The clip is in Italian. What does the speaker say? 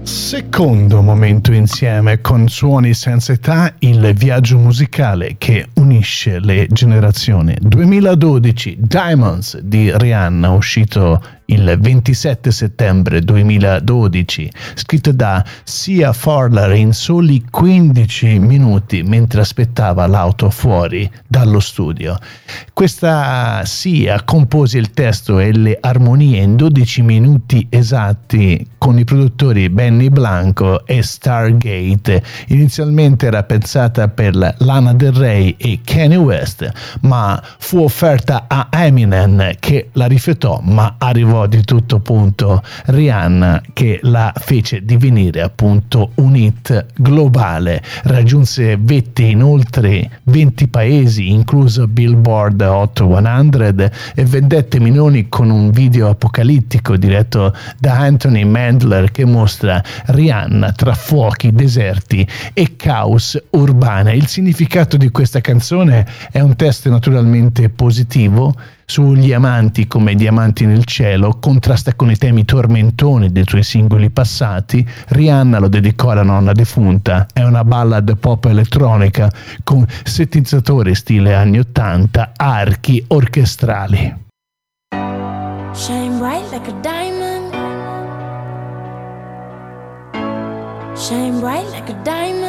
Secondo momento insieme con Suoni senza età, il viaggio musicale che unisce le generazioni. 2012 Diamonds di Rihanna, uscito il 27 settembre 2012, scritto da Sia Fowler in soli 15 minuti mentre aspettava l'auto fuori dallo studio. Questa Sia compose il testo e le armonie in 12 minuti esatti con i produttori Benny Blanco e Stargate. Inizialmente era pensata per Lana Del Rey e Kanye West, ma fu offerta a Eminem che la rifiutò, ma arrivò di tutto punto Rihanna che la fece divenire appunto un hit globale. Raggiunse vette in oltre 20 paesi, incluso Billboard Hot 100, e vendette milioni con un video apocalittico diretto da Anthony Mandler che mostra Rihanna tra fuochi, deserti e caos urbane. Il significato di questa canzone è un testo naturalmente positivo sugli amanti come diamanti nel cielo, contrasta con i temi tormentoni dei suoi singoli passati. Rihanna lo dedicò alla nonna defunta, è una ballad pop elettronica con sintetizzatori stile anni 80, archi orchestrali. Shine bright like a diamond. Shine bright like a diamond.